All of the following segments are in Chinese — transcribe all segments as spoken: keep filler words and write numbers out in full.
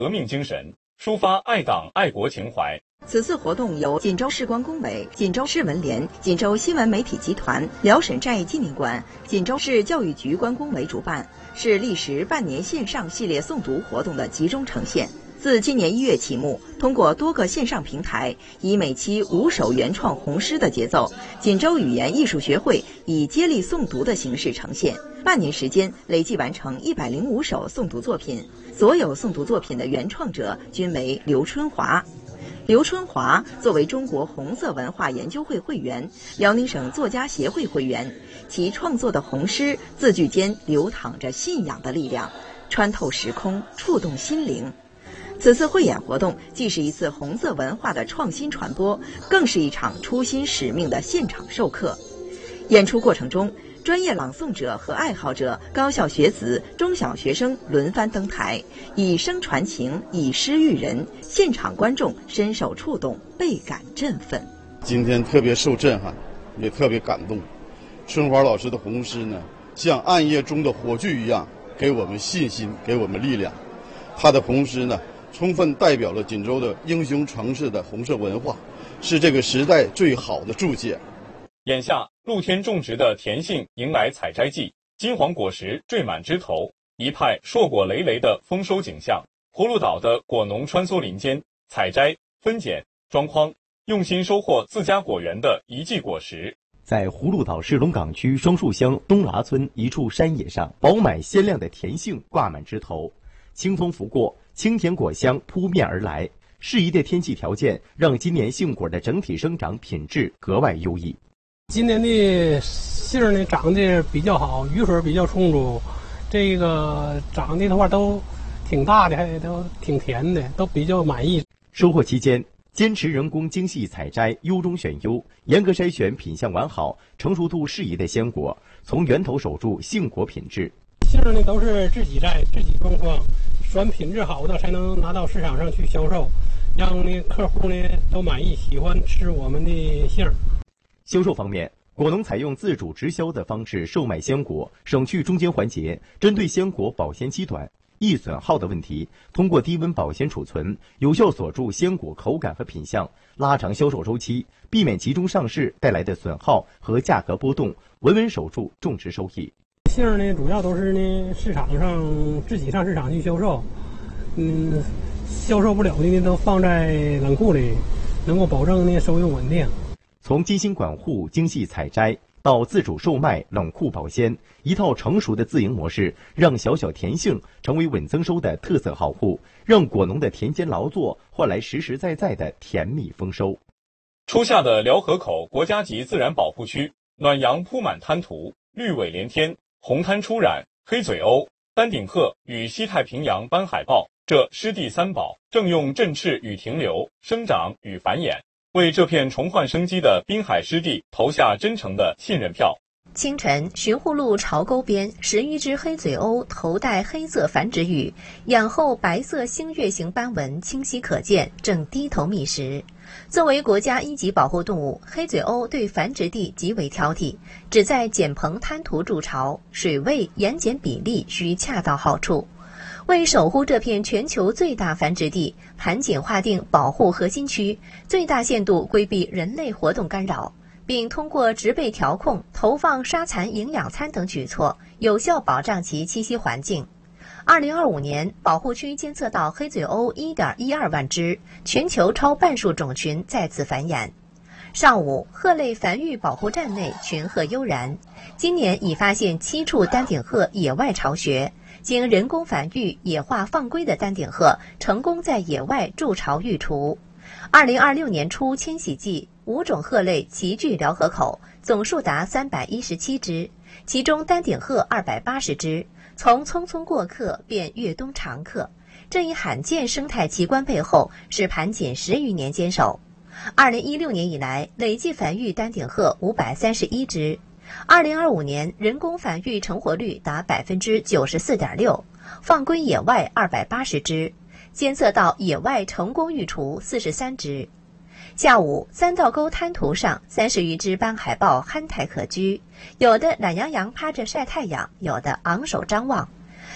革命精神，抒发爱党爱国情怀。 此次活动由锦州市关工委、锦州市文联、锦州新闻媒体集团、辽沈战役纪念馆、锦州市教育局关工委主办，是历时半年线上系列诵读活动的集中呈现。自今年一月启幕，通过多个线上平台，以每期五首原创红诗的节奏，锦州语言艺术学会以接力诵读的形式呈现。半年时间，累计完成一百零五首诵读作品，所有诵读作品的原创者均为刘春华。刘春华作为中国红色文化研究会会员、辽宁省作家协会会员，其创作的红诗字句间流淌着信仰的力量，穿透时空，触动心灵。此次汇演活动既是一次红色文化的创新传播，更是一场初心使命的现场授课。演出过程中，专业朗诵者和爱好者、高校学子、中小学生轮番登台，以声传情，以诗育人，现场观众深受触动，倍感振奋。 今天特别受震撼，也特别感动。春华老师的红诗呢，像暗夜中的火炬一样，给我们信心，给我们力量。他的红诗呢，充分代表了锦州的英雄城市的红色文化，是这个时代最好的注解。 眼下，露天种植的田杏迎来采摘季，金黄果实缀满枝头，一派硕果累累的丰收景象。葫芦岛的果农穿梭林间，采摘、分拣、装筐，用心收获自家果园的一季果实。 在葫芦岛市龙岗区双树乡东拉村一处山野上，饱满鲜亮的田杏挂满枝头，清风拂过，清甜果香扑面而来。适宜的天气条件让今年杏果的整体生长品质格外优异。 今年的杏呢长得比较好，雨水比较充足，这个长得的话都挺大的，还都挺甜的，都比较满意。 收获期间，坚持人工精细采摘，优中选优，严格筛选品相完好、成熟度适宜的鲜果，从源头守住杏果品质。 杏呢都是自己摘、自己装筐，选品质好的才能拿到市场上去销售，让那客户呢都满意，喜欢吃我们的杏。 销售方面，果农采用自主直销的方式售卖鲜果，省去中间环节，针对鲜果保鲜期短、易损耗的问题，通过低温保鲜储存，有效锁住鲜果口感和品相，拉长销售周期，避免集中上市带来的损耗和价格波动，稳稳守住种植收益。 杏呢，主要都是呢市场上自己上市场去销售，嗯，销售不了的呢都放在冷库里，能够保证呢收益稳定。 从精心管护、精细采摘到自主售卖、冷库保鲜，一套成熟的自营模式，让小小田杏成为稳增收的特色好户，让果农的田间劳作换来实实在在的甜蜜丰收。 初夏的辽河口国家级自然保护区，暖阳铺满滩涂，绿尾连天，红滩初染，黑嘴鸥、丹顶鹤与西太平洋斑海豹这湿地三宝正用振翅与停留、生长与繁衍，为这片重焕生机的滨海湿地投下真诚的信任票。 清晨，寻沪路潮沟边，十余只黑嘴鸥头戴黑色繁殖羽，仰后白色星月形斑纹清晰可见，正低头觅食。作为国家一级保护动物，黑嘴鸥对繁殖地极为挑剔，只在碱棚滩涂筑巢，水位、盐碱比例需恰到好处。为守护这片全球最大繁殖地，盘锦划定保护核心区，最大限度规避人类活动干扰，并通过植被调控、投放沙蚕营养餐等举措，有效保障其栖息环境。二零二五年，保护区监测到黑嘴鸥 一点一二万只，全球超半数种群在此繁衍。上午，鹤类繁育保护站内群鹤悠然。今年已发现七处丹顶鹤野外巢穴，经人工繁育野化放归的丹顶鹤成功在野外筑巢育雏。二零二六年初迁徙季，五种鹤类齐聚辽河口，总数达三百一十七只，其中丹顶鹤二百八十只，从匆匆过客变越冬常客。这一罕见生态奇观背后，是盘锦十余年坚守。二零一六年以来，累计繁育丹顶鹤五百三十一只。二零二五年，人工繁育成活率达百分之九十四点六，放归野外二百八十只，监测到野外成功育雏四十三只。下午，三道沟滩涂上三十余只斑海豹憨态可掬，有的懒洋洋趴着晒太阳，有的昂首张望。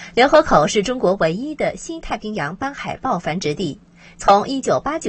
浏河口是中国唯一的西太平洋斑海豹繁殖地，从一九八九